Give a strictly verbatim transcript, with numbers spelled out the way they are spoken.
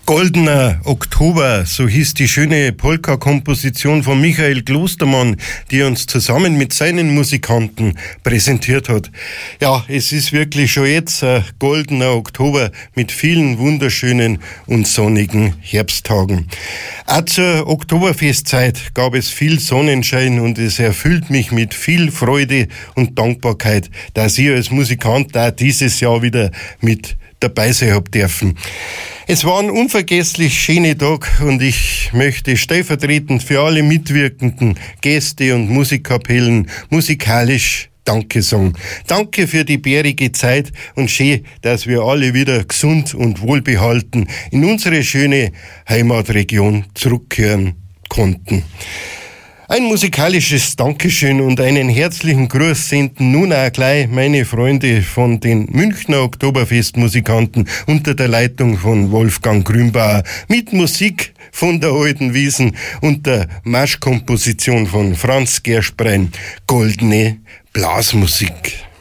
Goldener Oktober, so hieß die schöne Polka-Komposition von Michael Klostermann, die er uns zusammen mit seinen Musikanten präsentiert hat. Ja, es ist wirklich schon jetzt ein goldener Oktober mit vielen wunderschönen und sonnigen Herbsttagen. Auch zur Oktoberfestzeit gab es viel Sonnenschein und es erfüllt mich mit viel Freude und Dankbarkeit, dass ich als Musikant auch dieses Jahr wieder mit dabei sein hab dürfen. Es war ein unvergesslich schöner Tag und ich möchte stellvertretend für alle mitwirkenden Gäste und Musikkapellen musikalisch Danke sagen. Danke für die bärige Zeit und schön, dass wir alle wieder gesund und wohlbehalten in unsere schöne Heimatregion zurückkehren konnten. Ein musikalisches Dankeschön und einen herzlichen Gruß senden nun auch gleich meine Freunde von den Münchner Oktoberfestmusikanten unter der Leitung von Wolfgang Grünbauer mit Musik von der alten Wiesen und der Marschkomposition von Franz Gersprenn, Goldene Blasmusik.